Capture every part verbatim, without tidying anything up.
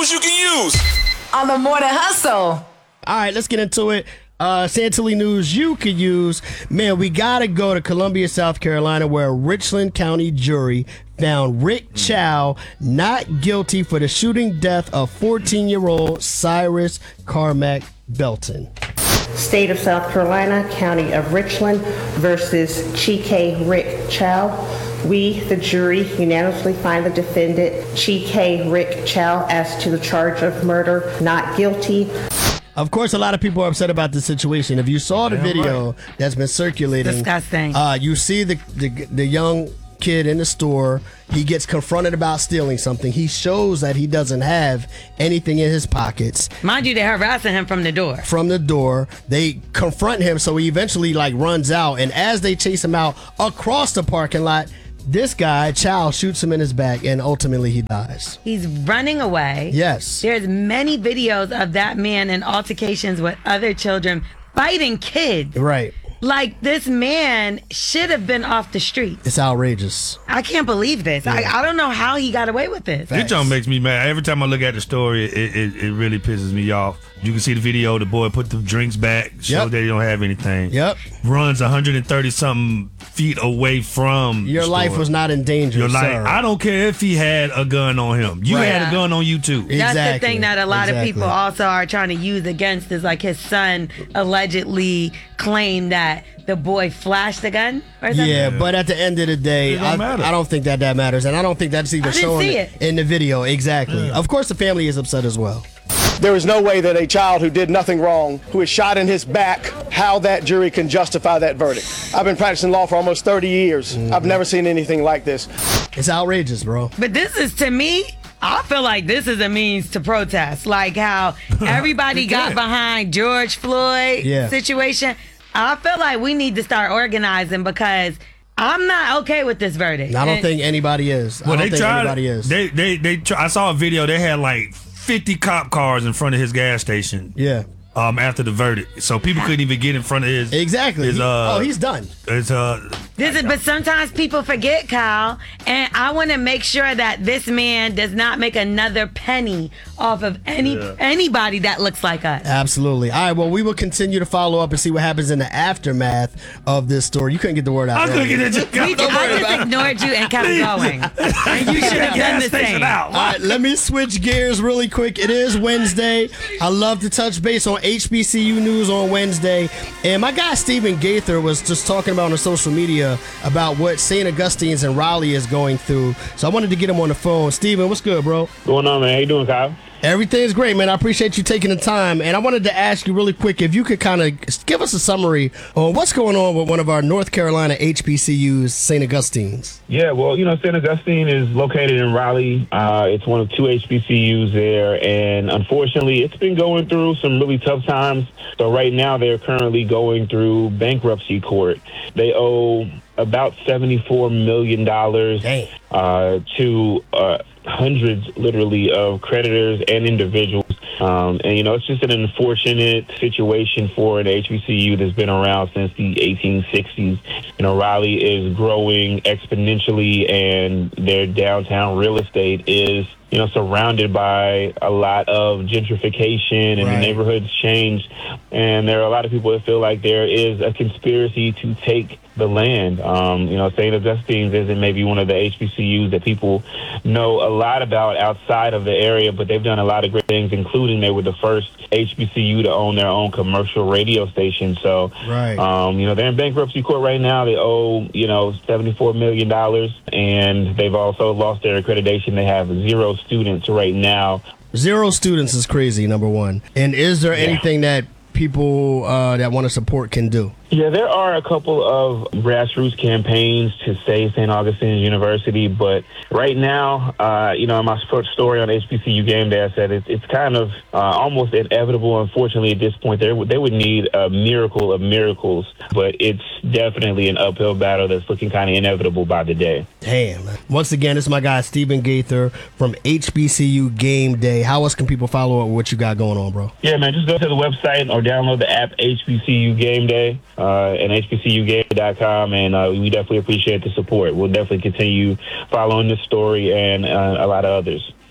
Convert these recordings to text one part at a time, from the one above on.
news you can use on the Morning Hustle. All right, let's get into it. Uh, Santilli news you could use. Man, we got to go to Columbia, South Carolina, where a Richland County jury found Rick Chow not guilty for the shooting death of fourteen-year-old Cyrus Carmack Belton. State of South Carolina, County of Richland versus Chike Rick Chow. We, the jury, unanimously find the defendant, Chike Rick Chow, as to the charge of murder, not guilty. Of course, a lot of people are upset about the situation. If you saw the Damn video right. that's been circulating, disgusting. Uh, you see the, the the young kid in the store. He gets confronted about stealing something. He shows that he doesn't have anything in his pockets. Mind you, they're harassing him from the door. From the door, they confront him, so he eventually like runs out. And as they chase him out across the parking lot, this guy, Chow, shoots him in his back, and ultimately he dies. He's running away. Yes. There's many videos of that man in altercations with other children fighting kids. Right. Like, this man should have been off the street. It's outrageous. I can't believe this. Yeah. I, I don't know how he got away with this. This junk makes me mad. Every time I look at the story, it, it, it really pisses me off. You can see the video. The boy put the drinks back, show Yep. that he don't have anything. Yep. Runs one hundred thirty something feet away from Your the life store. was not in danger, Your life. sir. I don't care if he had a gun on him. You Right. had a gun on you too. That's Exactly. the thing that a lot Exactly. of people also are trying to use against is like his son allegedly claimed that the boy flashed a gun or something. Yeah, but at the end of the day, It don't I, matter. I don't think that that matters, and I don't think that's even I didn't shown see in, it. in the video. Exactly. Of course, the family is upset as well. There is no way that a child who did nothing wrong, who is shot in his back, how that jury can justify that verdict. I've been practicing law for almost thirty years. Mm-hmm. I've never seen anything like this. It's outrageous, bro. But this is, to me, I feel like this is a means to protest. Like how everybody got behind George Floyd Yeah. situation. I feel like we need to start organizing because I'm not okay with this verdict. I don't And- think anybody is. Well, I don't they think tried. anybody is. They they they. Try, I saw a video. They had like fifty cop cars in front of his gas station. yeah. Um, after the verdict, so people couldn't even get in front of his. Exactly. His, He- uh, oh, he's done. His, uh, This is, but sometimes people forget, Kyle, and I want to make sure that this man does not make another penny off of any anybody that looks like us. Absolutely. All right, well, we will continue to follow up and see what happens in the aftermath of this story. You couldn't get the word out. I couldn't earlier. get it. We, I just ignored you and kept going. And you should have done the same. Out. All right, let me switch gears really quick. It is Wednesday. I love to touch base on H B C U news on Wednesday. And my guy Stephen Gaither was just talking about on social media about what Saint Augustine's in Raleigh is going through. So I wanted to get him on the phone. Stephen, what's good, bro? Going on, man? How you doing, Kyle? Everything's great, man. I appreciate you taking the time. And I wanted to ask you really quick if you could kind of give us a summary on what's going on with one of our North Carolina H B C Us, Saint Augustine's. Yeah, well, you know, Saint Augustine is located in Raleigh. Uh, it's one of two H B C Us there, and unfortunately, it's been going through some really tough times. So right now, they're currently going through bankruptcy court. They owe about seventy-four million dollars uh, to uh, hundreds, literally, of creditors and individuals. Um, and, you know, it's just an unfortunate situation for an H B C U that's been around since the eighteen sixties. You know, Raleigh is growing exponentially, and their downtown real estate is, you know, surrounded by a lot of gentrification, and Right. the neighborhood's changed. And there are a lot of people that feel like there is a conspiracy to take the land. Um, you know, Saint Augustine's isn't maybe one of the H B C Us that people know a lot about outside of the area, but they've done a lot of great things, including they were the first H B C U to own their own commercial radio station. So, Right. um, you know, they're in bankruptcy court right now. They owe, you know, seventy-four million dollars, and they've also lost their accreditation. They have zero students right now. Zero students is crazy, number one. And is there anything that people uh, that want to support can do? Yeah, there are a couple of grassroots campaigns to save Saint Augustine's University, but right now, uh, you know, in my first story on H B C U Game Day, I said it's, it's kind of uh, almost inevitable. Unfortunately, at this point, they would they would need a miracle of miracles, but it's definitely an uphill battle that's looking kind of inevitable by the day. Damn. Once again, this is my guy Stephen Gaither from H B C U Game Day. How else can people follow up with what you got going on, bro? Yeah, man, just go to the website or download the app H B C U Game Day. Uh, and H B C U game dot com, and uh, we definitely appreciate the support. We'll definitely continue following this story and uh, a lot of others.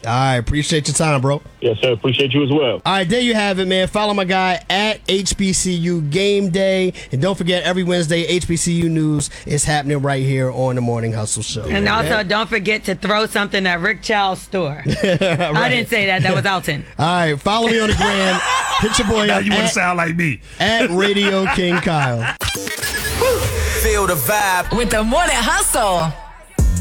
All right, appreciate your time, bro. Yes, sir. Appreciate you as well. All right, there you have it, man. Follow my guy at H B C U Game Day. And don't forget, every Wednesday, H B C U News is happening right here on the Morning Hustle Show. And also, don't forget to throw something at Rick Chow's store. I didn't say that. That was Alton. All right, follow me on the gram. Hit your boy Now up you want at, to sound like me. at Radio King Kyle. Feel the vibe with the Morning Hustle.